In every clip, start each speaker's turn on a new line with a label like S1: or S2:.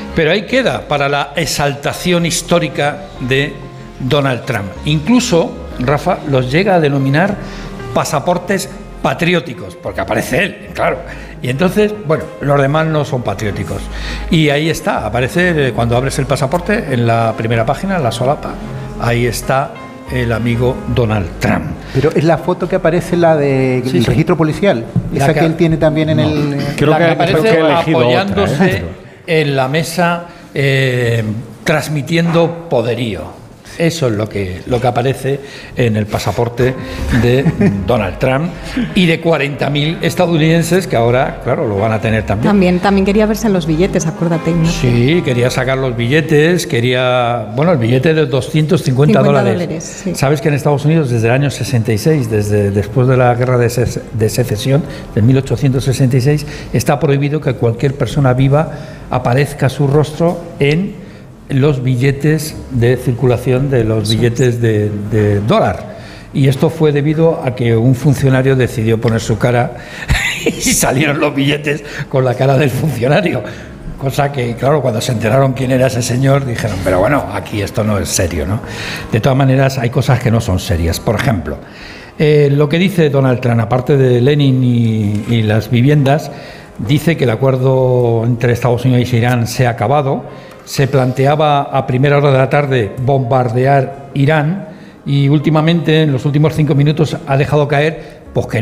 S1: Pero ahí queda para la exaltación histórica de Donald Trump. Incluso, Rafa, los llega a denominar pasaportes patrióticos, porque aparece él, claro. Y entonces, bueno, los demás no son patrióticos. Y ahí está, aparece cuando abres el pasaporte, en la primera página, en la solapa, ahí está el amigo Donald Trump.
S2: Pero es la foto que aparece, la del registro policial, esa que él tiene también en el...
S1: Creo que aparece apoyándose en la mesa, transmitiendo poderío. Eso es lo que aparece en el pasaporte de Donald Trump y de 40.000 estadounidenses que ahora, claro, lo van a tener también.
S3: También quería verse en los billetes, acuérdate, Ignacio.
S1: Sí, quería sacar los billetes, el billete de $250.
S3: Sí.
S1: Sabes que en Estados Unidos desde el año 66, después de la guerra de secesión, de 1866, está prohibido que cualquier persona viva aparezca su rostro en los billetes de circulación de los billetes de dólar. Y esto fue debido a que un funcionario decidió poner su cara y salieron los billetes con la cara del funcionario. Cosa que, claro, cuando se enteraron quién era ese señor, dijeron, pero bueno, aquí esto no es serio, ¿no? De todas maneras, hay cosas que no son serias. Por ejemplo, lo que dice Donald Trump, aparte de Lenin y las viviendas, dice que el acuerdo entre Estados Unidos y Irán se ha acabado. Se planteaba a primera hora de la tarde bombardear Irán y últimamente, en los últimos 5 minutos, ha dejado caer pues que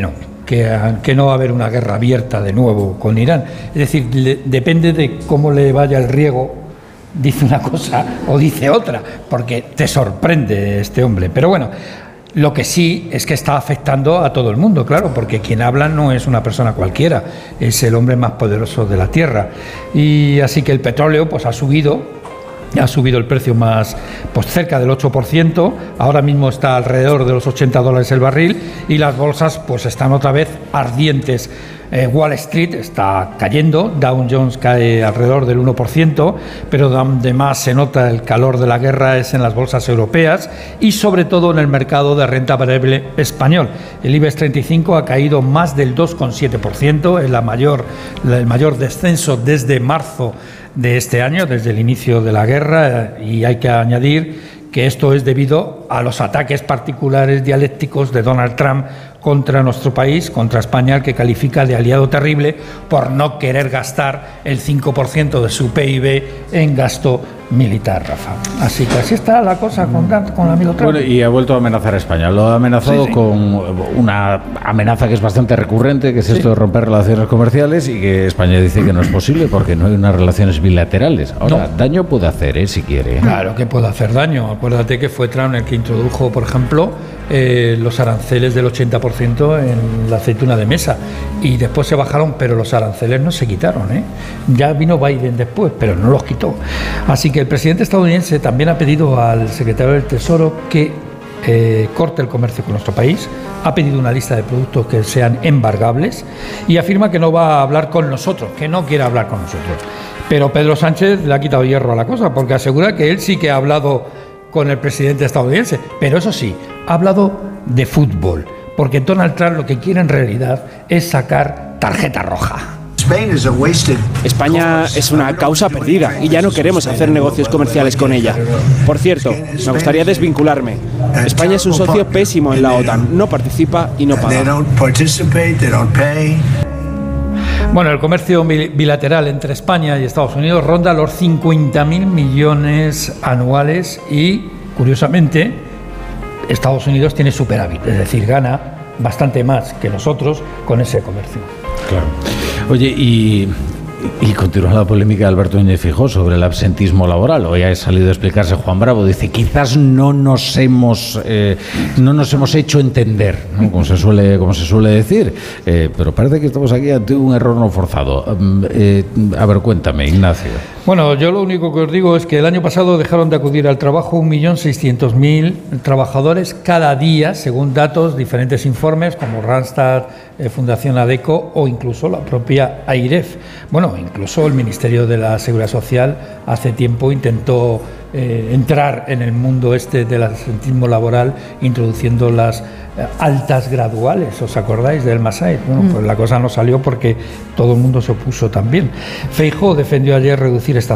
S1: no va a haber una guerra abierta de nuevo con Irán. Es decir, depende de cómo le vaya el riego, dice una cosa o dice otra, porque te sorprende este hombre. Pero bueno, lo que sí es que está afectando a todo el mundo, claro, porque quien habla no es una persona cualquiera, es el hombre más poderoso de la Tierra. Y así que el petróleo pues ha subido el precio más, pues cerca del 8%, ahora mismo está alrededor de los $80 el barril y las bolsas pues están otra vez ardientes. Wall Street está cayendo, Dow Jones cae alrededor del 1%, pero donde más se nota el calor de la guerra es en las bolsas europeas y sobre todo en el mercado de renta variable español. El IBEX 35 ha caído más del 2,7%, es el mayor descenso desde marzo de este año, desde el inicio de la guerra, y hay que añadir que esto es debido a los ataques particulares dialécticos de Donald Trump contra nuestro país, contra España, al que califica de aliado terrible por no querer gastar el 5% de su PIB en gasto militar, Rafa. Así que así está la cosa con el amigo Trump.
S4: Bueno, y ha vuelto a amenazar a España. Lo ha amenazado con una amenaza que es bastante recurrente, que es esto de romper relaciones comerciales, y que España dice que no es posible porque no hay unas relaciones bilaterales. Ahora, daño puede hacer, si quiere.
S1: Claro que puede hacer daño. Acuérdate que fue Trump el que introdujo, por ejemplo, los aranceles del 80% en la aceituna de mesa, y después se bajaron, pero los aranceles no se quitaron, Ya vino Biden después, pero no los quitó. Así que el presidente estadounidense también ha pedido al secretario del Tesoro que corte el comercio con nuestro país, ha pedido una lista de productos que sean embargables y afirma que no va a hablar con nosotros, que no quiere hablar con nosotros. Pero Pedro Sánchez le ha quitado hierro a la cosa, porque asegura que él sí que ha hablado con el presidente estadounidense, pero eso sí, ha hablado de fútbol, porque Donald Trump lo que quiere en realidad es sacar tarjeta roja.
S5: España es una causa perdida y ya no queremos hacer negocios comerciales con ella. Por cierto, me gustaría desvincularme. España es un socio pésimo en la OTAN, no participa y no paga.
S1: Bueno, el comercio bilateral entre España y Estados Unidos ronda los 50.000 millones anuales y, curiosamente, Estados Unidos tiene superávit, es decir, gana bastante más que nosotros con ese comercio.
S4: Claro. Oye, y continúa la polémica de Alberto Núñez Feijóo sobre el absentismo laboral. Hoy ha salido a explicarse Juan Bravo. Dice, quizás no nos hemos hecho entender, ¿no? como se suele decir. Pero parece que estamos aquí ante un error no forzado. A ver, cuéntame, Ignacio.
S1: Bueno, yo lo único que os digo es que el año pasado dejaron de acudir al trabajo 1.600.000 trabajadores cada día, según datos, diferentes informes como Randstad, Fundación ADECO o incluso la propia AIREF. Bueno, incluso el Ministerio de la Seguridad Social hace tiempo intentó entrar en el mundo del absentismo laboral introduciendo las altas graduales, ¿os acordáis del Massaed? Bueno, pues la cosa no salió porque todo el mundo se opuso también. Feijóo defendió ayer reducir esta